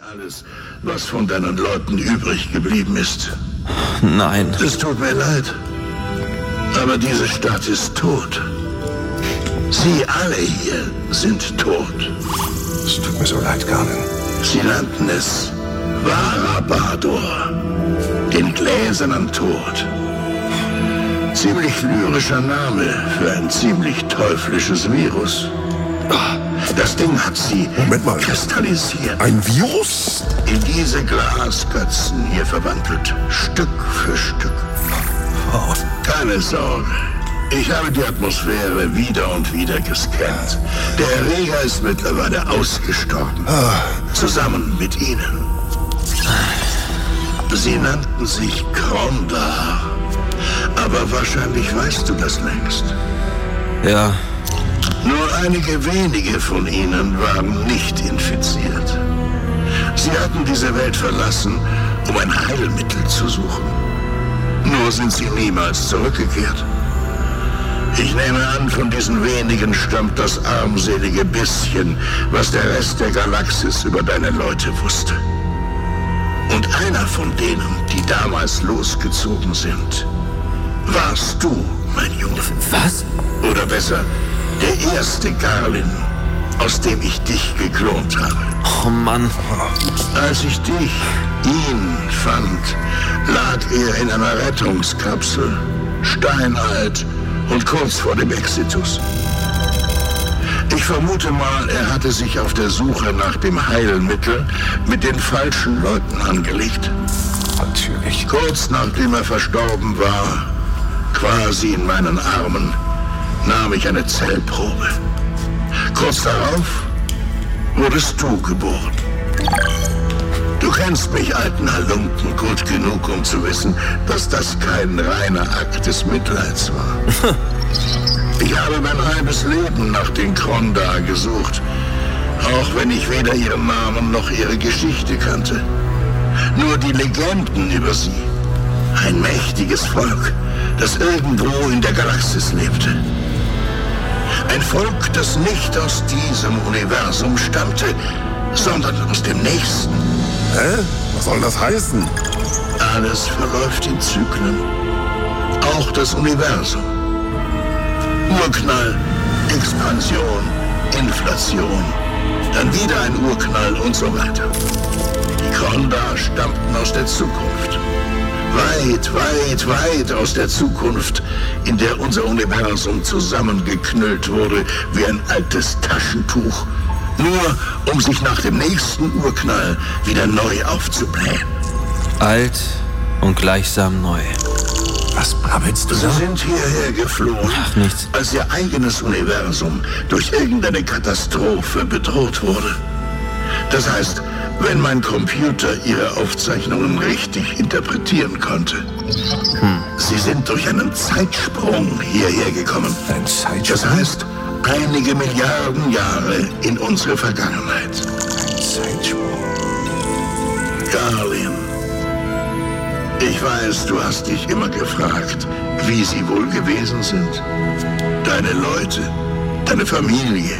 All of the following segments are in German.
Alles, was von deinen Leuten übrig geblieben ist. Nein. Es tut mir leid, aber diese Stadt ist tot. Sie alle hier sind tot. Es tut mir so leid, Garlin. Sie nannten es Varabador, den gläsernen Tod. Ziemlich lyrischer Name für ein ziemlich teuflisches Virus. Das Ding hat sie kristallisiert. Ein Virus? In diese Glasgötzen hier verwandelt, Stück für Stück. Oh. Keine Sorge. Ich habe die Atmosphäre wieder und wieder gescannt. Der Erreger ist mittlerweile ausgestorben. Zusammen mit Ihnen. Sie nannten sich Krondar. Aber wahrscheinlich weißt du das längst. Ja. Nur einige wenige von ihnen waren nicht infiziert. Sie hatten diese Welt verlassen, um ein Heilmittel zu suchen. Nur sind sie niemals zurückgekehrt. Ich nehme an, von diesen wenigen stammt das armselige bisschen, was der Rest der Galaxis über deine Leute wusste. Und einer von denen, die damals losgezogen sind, warst du, mein Junge. Was? Oder besser, der erste Garlin, aus dem ich dich geklont habe. Oh Mann. Als ich ihn fand, lag er in einer Rettungskapsel, steinalt und kurz vor dem Exitus. Ich vermute mal, er hatte sich auf der Suche nach dem Heilmittel mit den falschen Leuten angelegt. Natürlich. Kurz nachdem er verstorben war, quasi in meinen Armen, nahm ich eine Zellprobe. Kurz darauf wurdest du geboren. Du kennst mich, alten Halunken, gut genug, um zu wissen, dass das kein reiner Akt des Mitleids war. Ich habe mein halbes Leben nach den Krondar gesucht, auch wenn ich weder ihren Namen noch ihre Geschichte kannte. Nur die Legenden über sie. Ein mächtiges Volk, das irgendwo in der Galaxis lebte. Ein Volk, das nicht aus diesem Universum stammte, sondern aus dem nächsten. Hä? Was soll das heißen? Alles verläuft in Zyklen. Auch das Universum. Urknall, Expansion, Inflation. Dann wieder ein Urknall und so weiter. Die Krondar stammten aus der Zukunft. Weit, weit, weit aus der Zukunft, in der unser Universum zusammengeknüllt wurde wie ein altes Taschentuch. Nur um sich nach dem nächsten Urknall wieder neu aufzublähen. Alt und gleichsam neu. Was brabbelst du Sie da? sind hierher geflohen, Ach, nichts. als ihr eigenes Universum durch irgendeine Katastrophe bedroht wurde. Das heißt, wenn mein Computer ihre Aufzeichnungen richtig interpretieren konnte. Sie sind durch einen Zeitsprung hierher gekommen. Ein Zeitsprung? Das heißt, einige Milliarden Jahre in unsere Vergangenheit. Ein Zeitsprung. Garlin, ich weiß, du hast dich immer gefragt, wie sie wohl gewesen sind. Deine Leute, deine Familie.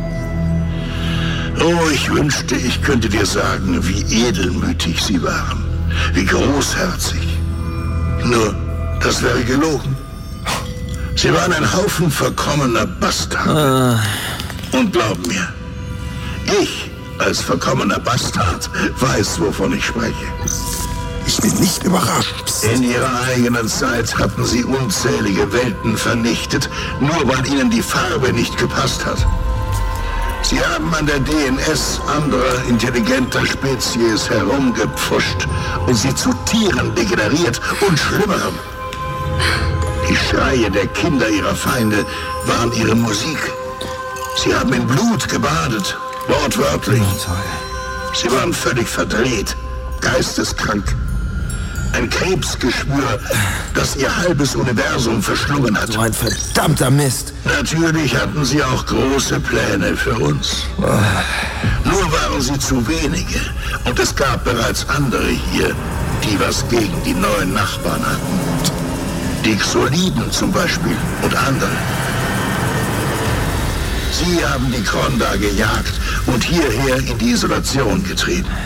Oh, ich wünschte, ich könnte dir sagen, wie edelmütig sie waren, wie großherzig. Nur, das wäre gelogen. Sie waren ein Haufen verkommener Bastarde. Und glaub mir, ich als verkommener Bastard weiß, wovon ich spreche. Ich bin nicht überrascht. In ihrer eigenen Zeit hatten sie unzählige Welten vernichtet, nur weil ihnen die Farbe nicht gepasst hat. Sie haben an der DNS anderer intelligenter Spezies herumgepfuscht und sie zu Tieren degeneriert und Schlimmerem. Die Schreie der Kinder ihrer Feinde waren ihre Musik. Sie haben in Blut gebadet, wortwörtlich. Sie waren völlig verdreht, geisteskrank. Ein Krebsgeschwür, das ihr halbes Universum verschlungen hat. So ein verdammter Mist. Natürlich hatten sie auch große Pläne für uns. Nur waren sie zu wenige. Und es gab bereits andere hier, die was gegen die neuen Nachbarn hatten. Die Xoliden zum Beispiel und andere. Sie haben die Krondar gejagt und hierher in die Isolation getrieben.